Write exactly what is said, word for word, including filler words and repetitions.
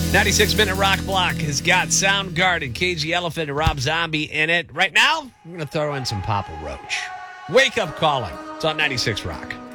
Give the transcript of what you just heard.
ninety-six minute Rock Block has got Soundgarden, Cagey Elephant, and Rob Zombie in it. Right now, I'm going to throw in some Papa Roach. Wake Up Calling. It's on ninety-six Rock.